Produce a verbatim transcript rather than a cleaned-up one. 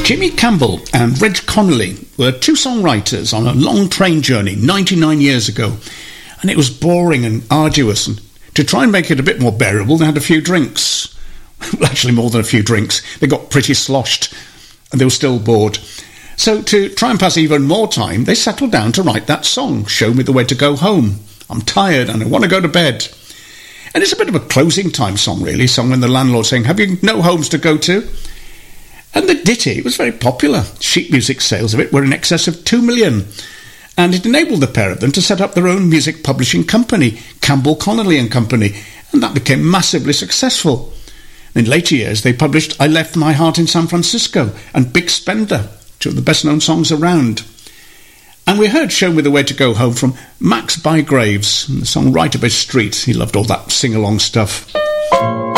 Jimmy Campbell and Reg Connolly were two songwriters on a long train journey ninety-nine years ago, and it was boring and arduous, and to try and make it a bit more bearable they had a few drinks. Well, actually more than a few drinks. They got pretty sloshed and they were still bored. So to try and pass even more time, they settled down to write that song, Show Me the Way to Go Home. I'm tired and I want to go to bed. And it's a bit of a closing time song, really, sung when the landlord's saying, have you no homes to go to? And the ditty was very popular. Sheet music sales of it were in excess of two million. And it enabled the pair of them to set up their own music publishing company, Campbell Connolly and Company, and that became massively successful. In later years, they published I Left My Heart in San Francisco and Big Spender, two of the best-known songs around. And we heard Show Me the Way to Go Home from Max Bygraves, the song Right Up His Street. He loved all that sing-along stuff.